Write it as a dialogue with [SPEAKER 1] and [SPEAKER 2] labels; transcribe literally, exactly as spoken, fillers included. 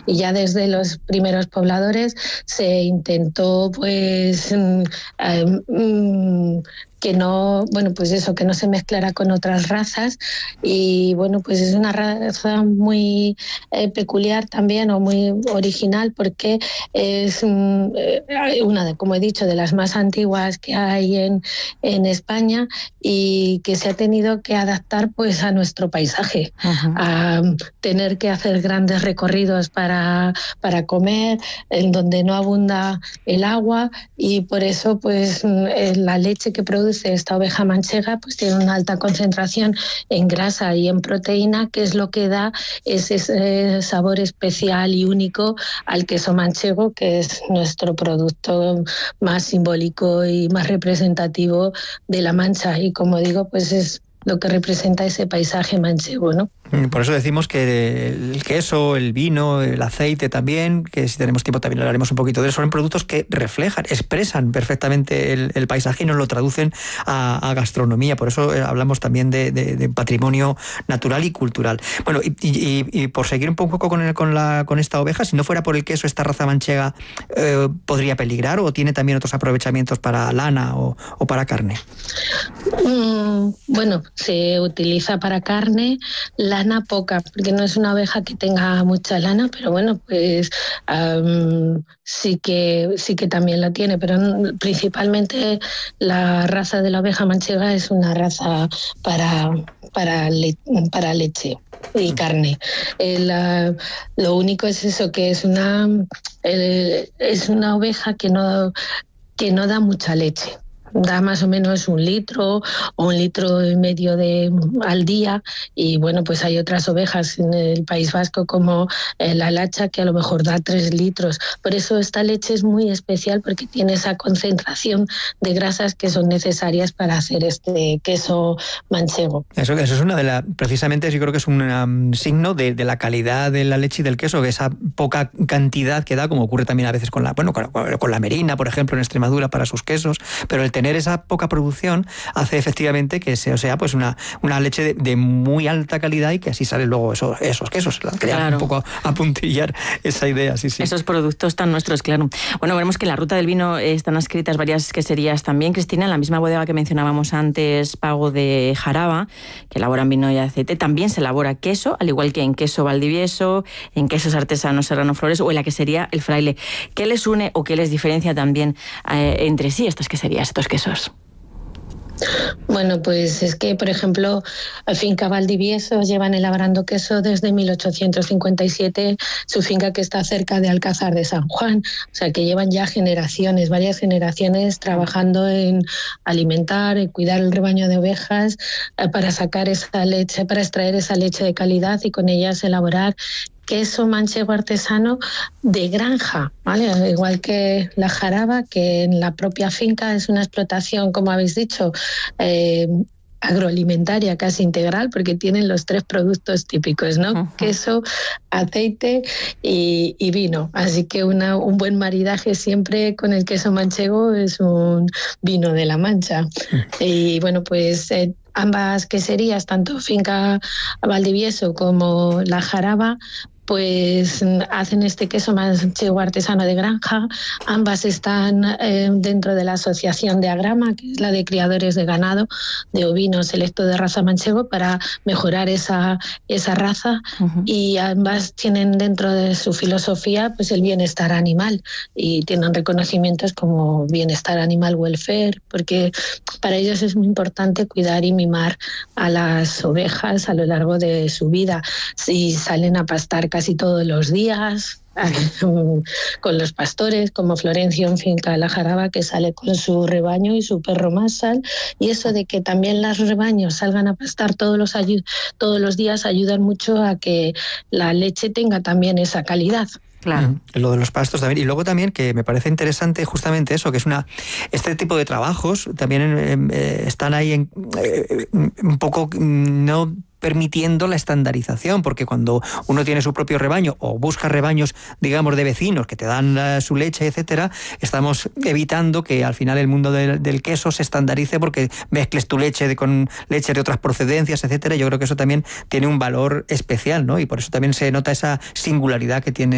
[SPEAKER 1] Y ya desde los primeros pobladores se intentó pues eh, mm, que no, bueno, pues eso, que no se mezclara con otras razas, y bueno, pues es una raza muy eh, peculiar también, o muy original, porque es um, una, de, como he dicho, de las más antiguas que hay en, en España, y que se ha tenido que adaptar pues a nuestro paisaje, uh-huh. a tener que hacer grandes recorridos para, para comer, en donde no abunda el agua, y por eso pues la leche que produce esta oveja manchega pues tiene una alta concentración en grasa y en proteína, que es lo que da ese, ese sabor especial y único al queso manchego, que es nuestro producto más simbólico y más representativo de La Mancha, y como digo, pues es lo que representa ese paisaje manchego, ¿no?
[SPEAKER 2] Por eso decimos que el queso, el vino, el aceite también, que si tenemos tiempo también hablaremos un poquito de eso, son productos que reflejan, expresan perfectamente el, el paisaje y nos lo traducen a, a gastronomía. Por eso hablamos también de, de, de patrimonio natural y cultural. Bueno, y, y, y por seguir un poco con, el, con, la, con esta oveja, si no fuera por el queso, esta raza manchega eh, ¿podría peligrar, o tiene también otros aprovechamientos para lana o, o para carne?
[SPEAKER 1] Mm, bueno, se utiliza para carne, lana poca, porque no es una oveja que tenga mucha lana, pero bueno, pues um, sí que sí que también la tiene, pero principalmente la raza de la oveja manchega es una raza para, para, le, para leche y carne. El, uh, lo único es eso, que es una, el, es una oveja que no, que no da mucha leche. Da más o menos un litro o un litro y medio de, al día, y bueno, pues hay otras ovejas en el País Vasco como eh, la lacha, que a lo mejor da tres litros. Por eso esta leche es muy especial, porque tiene esa concentración de grasas que son necesarias para hacer este queso manchego.
[SPEAKER 2] Eso, eso es una de las, precisamente yo creo que es un um, signo de, de la calidad de la leche y del queso, que esa poca cantidad que da, como ocurre también a veces con la, bueno, con, con la merina, por ejemplo, en Extremadura para sus quesos, pero el tener esa poca producción hace efectivamente que sea, sea pues una, una leche de, de muy alta calidad, y que así salen luego esos, esos quesos. Quería claro. un poco a, a puntillar esa idea, sí, sí.
[SPEAKER 3] Esos productos tan nuestros, claro. Bueno, veremos que en la ruta del vino están escritas varias queserías también, Cristina, en la misma bodega que mencionábamos antes, Pago de Jaraba, que elaboran vino y aceite, también se elabora queso, al igual que en Queso Valdivieso, en Quesos Artesanos Serrano Flores o en la quesería El Fraile. ¿Qué les une o qué les diferencia también eh, entre sí estas queserías, estos quesos?
[SPEAKER 1] Bueno, pues es que, por ejemplo, Finca Valdivieso llevan elaborando queso desde mil ochocientos cincuenta y siete, su finca que está cerca de Alcázar de San Juan, o sea que llevan ya generaciones, varias generaciones trabajando en alimentar y cuidar el rebaño de ovejas eh, para sacar esa leche, para extraer esa leche de calidad y con ellas elaborar queso manchego artesano de granja, ¿vale? Igual que la Jaraba, que en la propia finca es una explotación, como habéis dicho, eh, agroalimentaria casi integral, porque tienen los tres productos típicos, ¿no? Uh-huh. Queso, aceite y, y vino. Así que una, un buen maridaje siempre con el queso manchego es un vino de La Mancha. Uh-huh. Y bueno, pues eh, ambas queserías, tanto Finca Valdivieso como la Jaraba, pues hacen este queso manchego artesano de granja. Ambas están eh, dentro de la Asociación de Agrama, que es la de criadores de ganado de ovino selecto de raza manchego, para mejorar esa, esa raza. Uh-huh. Y ambas tienen dentro de su filosofía pues el bienestar animal, y tienen reconocimientos como Bienestar Animal Welfare, porque para ellos es muy importante cuidar y mimar a las ovejas a lo largo de su vida. Si salen a pastar casi todos los días con los pastores, como Florencio en Finca La Jaraba, que sale con su rebaño y su perro Masal, y eso de que también los rebaños salgan a pastar todos los, ayu- todos los días ayudan mucho a que la leche tenga también esa calidad.
[SPEAKER 2] Claro. Mm, lo de los pastos también. Y luego también, que me parece interesante justamente eso, que es una este tipo de trabajos también eh, están ahí en, eh, un poco no permitiendo la estandarización, porque cuando uno tiene su propio rebaño o busca rebaños, digamos, de vecinos que te dan uh, su leche, etcétera, estamos evitando que al final el mundo del, del queso se estandarice, porque mezcles tu leche de, con leche de otras procedencias, etcétera. Yo creo que eso también tiene un valor especial, ¿no? Y por eso también se nota esa singularidad que tiene